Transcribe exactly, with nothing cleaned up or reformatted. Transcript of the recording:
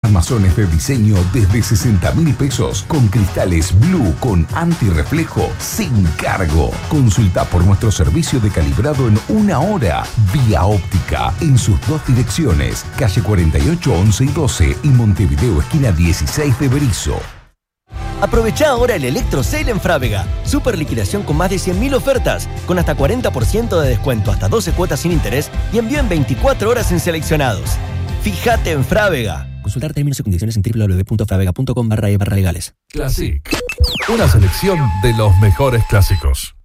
Armazones de diseño desde sesenta mil pesos con cristales Blue con antirreflejo sin cargo. Consulta por nuestro servicio de calibrado en una hora. Vía Óptica en sus dos direcciones, calle cuarenta y ocho, once y doce y Montevideo, esquina dieciséis de Berizo. Aprovecha ahora el Electro Sale en Frávega. Super liquidación con más de cien mil ofertas, con hasta cuarenta por ciento de descuento, hasta doce cuotas sin interés y envío en veinticuatro horas en seleccionados. Fíjate en Frávega. Consultar términos y condiciones en doble u doble u doble u punto fravega punto com barra e barra legales. Classic. Una selección de los mejores clásicos.